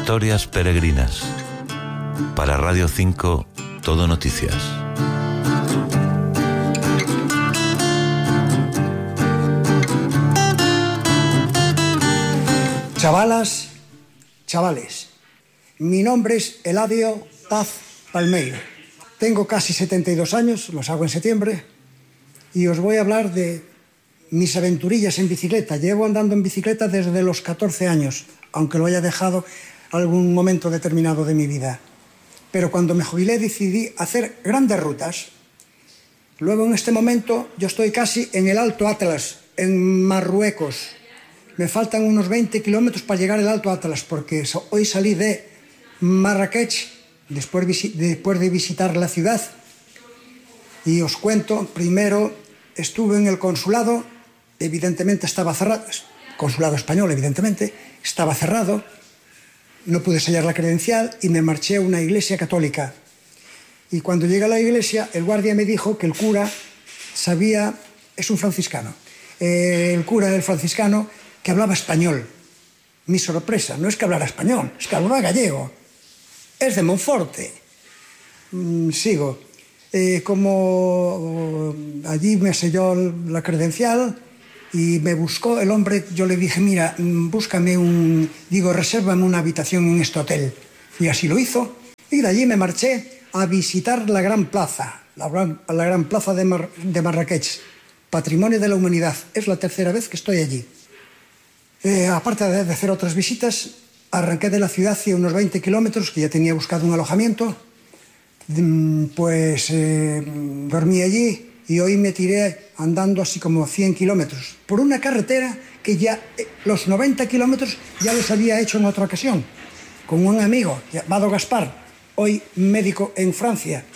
Historias peregrinas. Para Radio 5, Todo Noticias. Chavalas, chavales, mi nombre es Eladio Paz Palmeiro. Tengo casi 72 años, los hago en septiembre, y os voy a hablar de mis aventurillas en bicicleta. Llevo andando en bicicleta desde los 14 años, aunque lo haya dejado algún momento determinado de mi vida. Pero cuando me jubilé decidí hacer grandes rutas. Luego, en este momento, yo estoy casi en el Alto Atlas, en Marruecos. Me faltan unos 20 kilómetros para llegar al Alto Atlas, porque hoy salí de Marrakech, después de visitar la ciudad. Y os cuento, primero estuve en el consulado, evidentemente estaba cerrado, consulado español, evidentemente, estaba cerrado, no pude sellar la credencial y me marché a una iglesia católica. Y cuando llegué a la iglesia, el guardia me dijo que el cura sabía, es un franciscano, el cura del franciscano, que hablaba español. Mi sorpresa, no es que hablara español, es que hablaba gallego. Es de Monforte. Sigo. Como allí me selló la credencial y me buscó el hombre, yo le dije, mira, resérvame una habitación en este hotel. Y así lo hizo. Y de allí me marché a visitar la Gran Plaza, la Gran Plaza de Marrakech, Patrimonio de la Humanidad. Es la tercera vez que estoy allí. Aparte de hacer otras visitas, arranqué de la ciudad hacia unos 20 kilómetros, que ya tenía buscado un alojamiento. Dormí allí y hoy me tiré andando así como 100 kilómetros por una carretera que ya los 90 kilómetros ya los había hecho en otra ocasión, con un amigo llamado Gaspar, hoy médico en Francia.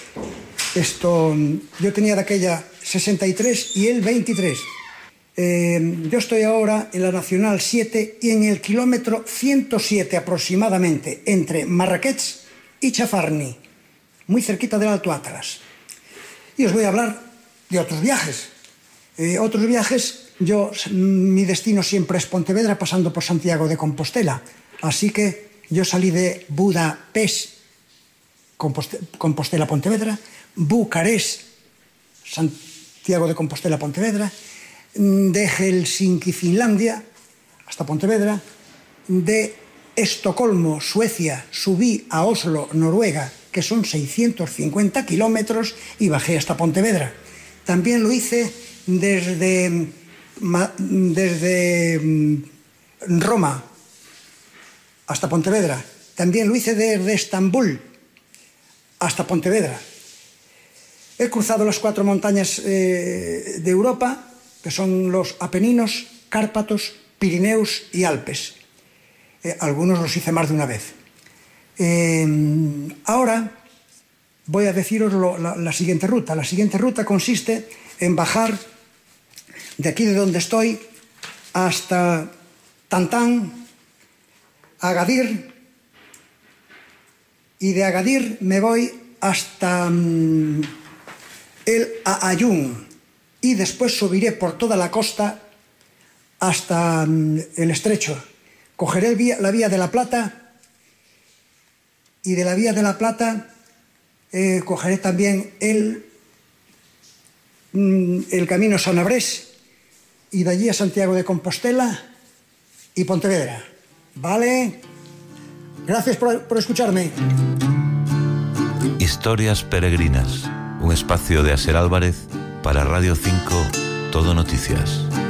Yo tenía de aquella 63 y él 23. Yo estoy ahora en la Nacional 7 y en el kilómetro 107 aproximadamente, entre Marrakech y Chafarni, muy cerquita del Alto Atlas. Y os voy a hablar de otros viajes. Mi destino siempre es Pontevedra, pasando por Santiago de Compostela. Así que yo salí de Budapest, Compostela, Pontevedra, Bucarest, Santiago de Compostela, Pontevedra, de Helsinki, Finlandia, hasta Pontevedra, de Estocolmo, Suecia, subí a Oslo, Noruega, que son 650 kilómetros, y bajé hasta Pontevedra. También lo hice desde Roma hasta Pontevedra. También lo hice desde Estambul hasta Pontevedra. He cruzado las 4 montañas de Europa, que son los Apeninos, Cárpatos, Pirineos y Alpes. Algunos los hice más de una vez. Ahora voy a deciros la siguiente ruta. La siguiente ruta consiste en bajar de aquí de donde estoy hasta Tantán, Agadir, y de Agadir me voy hasta el Aaiún, y después subiré por toda la costa hasta el estrecho. Cogeré la Vía de la Plata, y de la Vía de la Plata cogeré también el camino Sanabrés, y de allí a Santiago de Compostela y Pontevedra. ¿Vale? Gracias por escucharme. Historias peregrinas, un espacio de Aser Álvarez para Radio 5, Todo Noticias.